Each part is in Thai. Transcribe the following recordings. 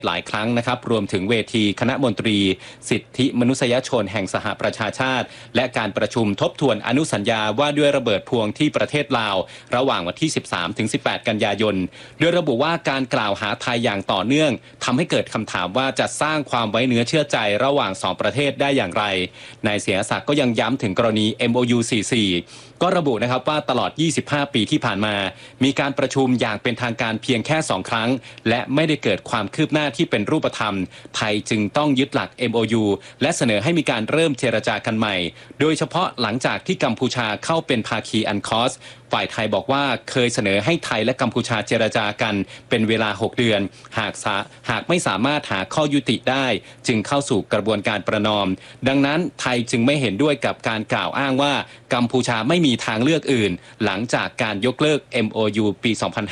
หลายครั้งนะครับรวมถึงเวทีคณะมนตรีสิทธิมนุษยชนแห่งสหประชาชาติและการประชุมทบทวนอนุสัญญาว่าด้วยระเบิดพวงที่ประเทศลาวระหว่างวันที่ 13-18 กันยายนโดยระบุว่าการกล่าวหาไทยอย่างต่อเนื่องทำให้เกิดคำถามว่าจะสร้างความไว้เนื้อเชื่อใจระหว่าง2ประเทศได้อย่างไรนายเสียศักดิ์ก็ยังย้ำถึงกรณี MOU 44 ก็ระบุนะครับว่าตลอด 25 ปีที่ผ่านมามีการประชุมอย่างเป็นทางการเพียงแค่ 2 ครั้งและไม่ได้เกิดความคืบหน้าที่เป็นรูปธรรมไทยจึงต้องยึดหลัก MOU และเสนอให้มีการเริ่มเจรจากันใหม่โดยเฉพาะหลังจากที่กัมพูชาเข้าเป็นภาคีอันคอสฝ่ายไทยบอกว่าเคยเสนอให้ไทยและกัมพูชาเจรจากันเป็นเวลา 6 เดือนหากไม่สามารถหาข้อยุติได้จึงเข้าสู่กระบวนการประนอมดังนั้นไทยจึงไม่เห็นด้วยกับการกล่าวอ้างว่ากัมพูชาไม่มีทางเลือกอื่นหลังจากการยกเลิก MOU ปี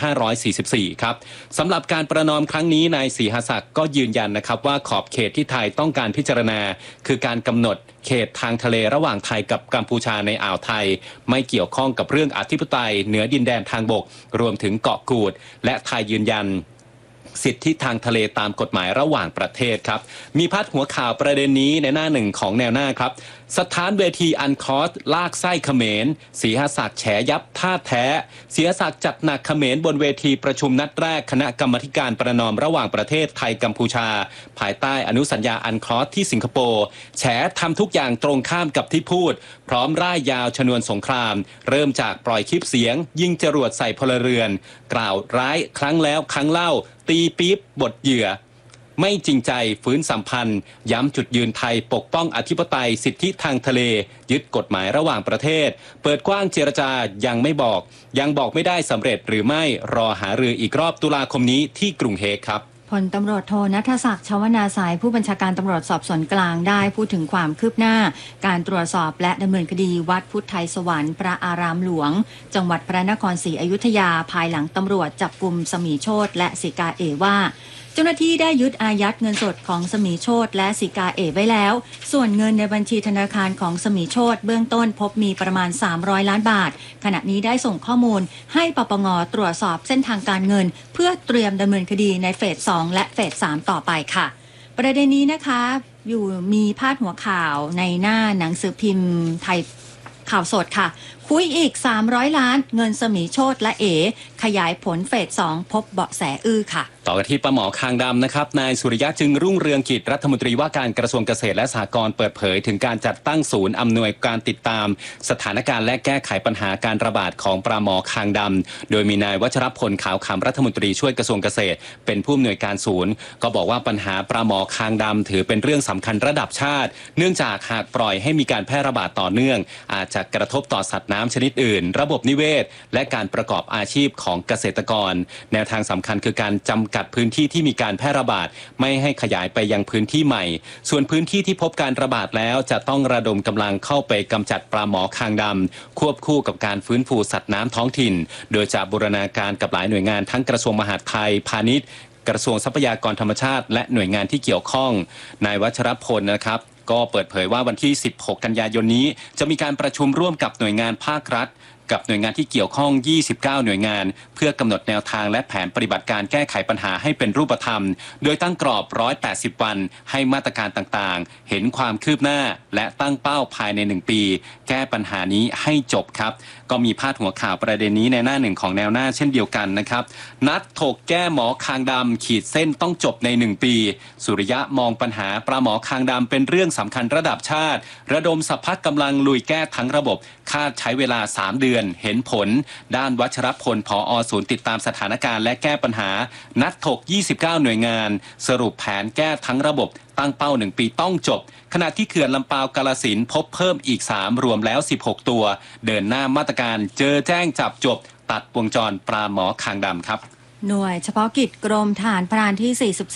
2544 ครับสำหรับการประนอมครั้งนี้นายศรีหศักดิ์ก็ยืนยันนะครับว่าขอบเขตที่ไทยต้องการพิจารณาคือการกำหนดเขตทางทะเลระหว่างไทยกับกัมพูชาในอ่าวไทยไม่เกี่ยวข้องกับเรื่องอธิปไตยเหนือดินแดนทางบกรวมถึงเกาะกูดและไทยยืนยันสิทธิทางทะเลตามกฎหมายระหว่างประเทศครับมีพาดหัวข่าวประเด็นนี้ในหน้าหนึ่งของแนวหน้าครับสถานเวทีอันคอสลากไส้เขมรศรีหศักดิ์แฉยับท่าแท้ศรีหศักดิ์จัดหนักเขมรบนเวทีประชุมนัดแรกคณะกรรมาการประนอมระหว่างประเทศไทยกัมพูชาภายใต้อนุสัญญาอันคอสที่สิงคโปร์แฉทำทุกอย่างตรงข้ามกับที่พูดพร้อมร่ายยาวชนวนสงครามเริ่มจากปล่อยคลิปเสียงยิงจรวดใส่พลเรือนกล่าวร้ายครั้งแล้วครั้งเล่าตีปี๊บบทเหยื่อไม่จริงใจฟื้นสัมพันธ์ย้ำจุดยืนไทยปกป้องอธิปไตยสิทธิทางทะเลยึดกฎหมายระหว่างประเทศเปิดกว้างเจรจายังบอกไม่ได้สำเร็จหรือไม่รอหารืออีกรอบตุลาคมนี้ที่กรุงเฮกครับพลตำรวจโทณัฐศักดิ์ ชวนาสายผู้บัญชาการตำรวจสอบสวนกลางได้พูดถึงความคืบหน้าการตรวจสอบและดำเนินคดีวัดพุทธไทยสวรรค์พระอารามหลวงจังหวัดพระนครศรีอยุธยาภายหลังตำรวจจับกุมสมีโชติและสิกาเอว่าเจ้าหน้าที่ได้ยึดอายัดเงินสดของสมีโชติและสิกาเอไว้แล้วส่วนเงินในบัญชีธนาคารของสมีโชติเบื้องต้นพบมีประมาณ300ล้านบาทขณะนี้ได้ส่งข้อมูลให้ปปง.ตรวจสอบเส้นทางการเงินเพื่อเตรียมดำเนินคดีในเฟส 2 และเฟส 3 ต่อไปค่ะประเด็นนี้นะคะมีพาดหัวข่าวในหน้าหนังสือพิมพ์ไทยข่าวสดค่ะคุยอีก300ล้านเงินสมีโชติและเอขยายผลเฟส 2 พบเบาะแสค่ะต่อกันที่ปลาหมอคางดำนะครับนายสุริยะจึงรุ่งเรืองกิจรัฐมนตรีว่าการกระทรวงเกษตรและสหกรณ์เปิดเผยถึงการจัดตั้งศูนย์อำนวยการติดตามสถานการณ์และแก้ไขปัญหาการระบาดของปลาหมอคางดำโดยมีนายวัชรพลขาวขำรัฐมนตรีช่วยกระทรวงเกษตรเป็นผู้อำนวยการศูนย์ก็บอกว่าปัญหาปลาหมอคางดำถือเป็นเรื่องสำคัญระดับชาติเนื่องจากหากปล่อยให้มีการแพร่ระบาดต่อเนื่องอาจจะกระทบต่อสัตว์น้ำชนิดอื่นระบบนิเวศและการประกอบอาชีพของเกษตรกรแนวทางสำคัญคือการจำกัดพื้นที่ที่มีการแพร่ระบาดไม่ให้ขยายไปยังพื้นที่ใหม่ส่วนพื้นที่ที่พบการระบาดแล้วจะต้องระดมกำลังเข้าไปกำจัดปลาหมอคางดำควบคู่กับการฟื้นฟูสัตว์น้ำท้องถิ่นโดยจะบูรณาการกับหลายหน่วยงานทั้งกระทรวงมหาดไทยพาณิชย์กระทรวงทรัพยากรธรรมชาติและหน่วยงานที่เกี่ยวข้องนายวัชรพลนะครับก็เปิดเผยว่าวันที่ 16 กันยายนนี้จะมีการประชุมร่วมกับหน่วยงานภาครัฐกับหน่วยงานที่เกี่ยวข้อง 29 หน่วยงานเพื่อกำหนดแนวทางและแผนปฏิบัติการแก้ไขปัญหาให้เป็นรูปธรรมโดยตั้งกรอบ 180 วันให้มาตรการต่างๆเห็นความคืบหน้าและตั้งเป้าภายใน 1 ปีแก้ปัญหานี้ให้จบครับก็มีพาดหัวข่าวประเด็นนี้ในหน้าหนึ่งของแนวหน้าเช่นเดียวกันนะครับนัดถกแก้หมอคางดำขีดเส้นต้องจบใน 1 ปีสุริยะมองปัญหาปลาหมอคางดำเป็นเรื่องสำคัญระดับชาติระดมสรรพกำลังลุยแก้ทั้งระบบคาดใช้เวลา 3 เดือนเห็นผลด้านวัชรพลผอ.ศูนย์ติดตามสถานการณ์และแก้ปัญหานัดถก 29 หน่วยงานสรุปแผนแก้ทั้งระบบตั้งเป้า 1 ปีต้องจบขณะที่เขื่อนลำปาวกาฬสินธุ์พบเพิ่มอีก 3 รวมแล้ว 16 ตัวเดินหน้ามาตรการเจอแจ้งจับจบตัดวงจรปลาหมอคางดำครับหน่วยเฉพาะกิจกรมทหารพรานที่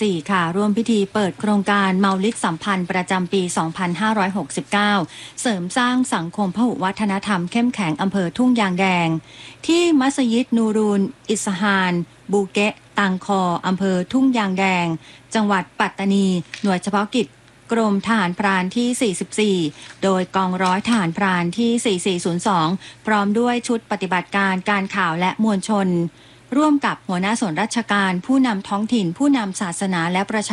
44 ค่ะร่วมพิธีเปิดโครงการเมาลิดสัมพันธ์ประจำปี 2569 เสริมสร้างสังคมพหุวัฒนธรรมเข้มแข็งอำเภอทุ่งยางแดงที่มัสยิดนูรูนอิสฮานบูเกะตังคออำเภอทุ่งยางแดงจังหวัดปัตตานีหน่วยเฉพาะกิจกรมทหารพรานที่ 44 โดยกองร้อยทหารพรานที่ 4402 พร้อมด้วยชุดปฏิบัติการการข่าวและมวลชนร่วมกับหัวหน้าส่วนราชการผู้นำท้องถิ่นผู้นำศาสนาและประชา